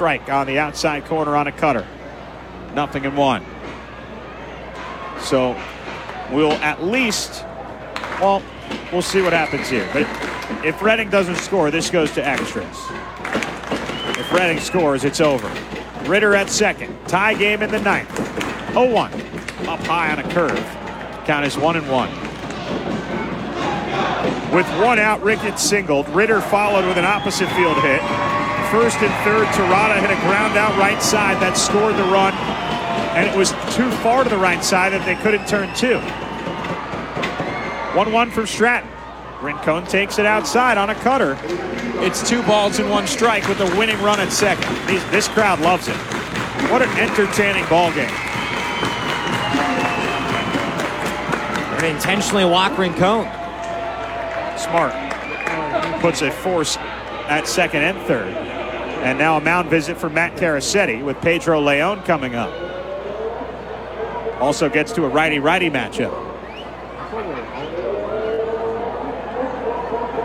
strike on the outside corner on a cutter. 0-1. So we'll at least, well, we'll see what happens here. But if Reading doesn't score, this goes to extras. If Reading scores, it's over. Ritter at second. Tie game in the ninth. 0-1. Up high on a curve. Count is 1-1. With one out, Ricketts singled. Ritter followed with an opposite field hit. First and third, Terada hit a ground out right side that scored the run. And it was too far to the right side that they couldn't turn two. 1-1 from Stratton. Rincon takes it outside on a cutter. It's 2 balls and 1 strike with the winning run at second. This crowd loves it. What an entertaining ball game. They're going to intentionally walk Rincon. Smart puts a force at second and third. And now a mound visit for Matt Caracetti with Pedro Leon coming up. Also gets to a righty-righty matchup.